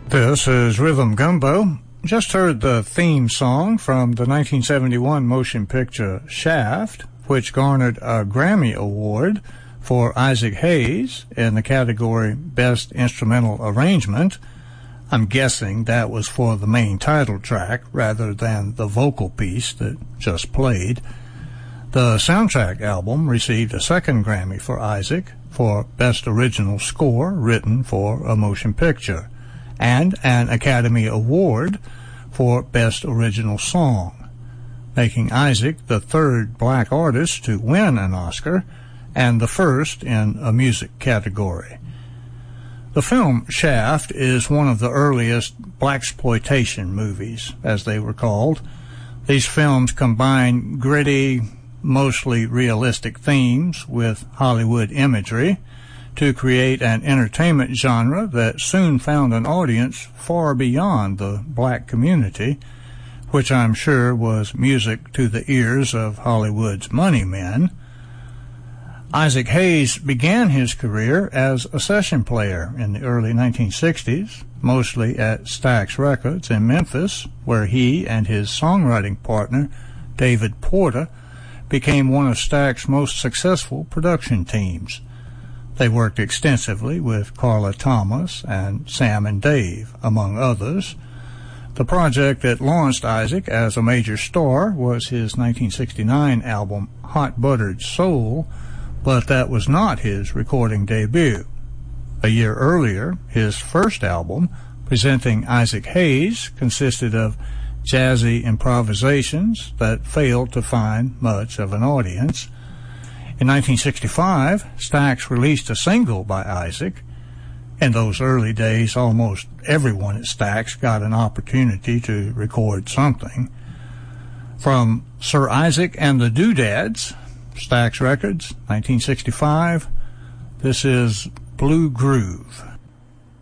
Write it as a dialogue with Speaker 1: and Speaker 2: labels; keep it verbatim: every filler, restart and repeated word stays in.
Speaker 1: This is Rhythm Gumbo. Just heard the theme song from the nineteen seventy-one motion picture Shaft, which garnered a Grammy Award for Isaac Hayes in the category Best Instrumental Arrangement. I'm guessing that was for the main title track rather than the vocal piece that just played. The soundtrack album received a second Grammy for Isaac for Best Original Score written for a motion picture, and an Academy Award for Best Original Song, making Isaac the third black artist to win an Oscar and the first in a music category. The film Shaft is one of the earliest blaxploitation movies, as they were called. These films combine gritty, mostly realistic themes with Hollywood imagery to create an entertainment genre that soon found an audience far beyond the black community, which I'm sure was music to the ears of Hollywood's money men. Isaac Hayes began his career as a session player in the early nineteen sixties, mostly at Stax Records in Memphis, where he and his songwriting partner, David Porter, became one of Stax's most successful production teams. They worked extensively with Carla Thomas and Sam and Dave, among others. The project that launched Isaac as a major star was his nineteen sixty-nine album Hot Buttered Soul, but that was not his recording debut. A year earlier, his first album, presenting Isaac Hayes, consisted of jazzy improvisations that failed to find much of an audience. In nineteen sixty-five, Stax released a single by Isaac. In those early days, almost everyone at Stax got an opportunity to record something. From Sir Isaac and the Doodads, Stax Records, nineteen sixty-five, this is Blue Groove.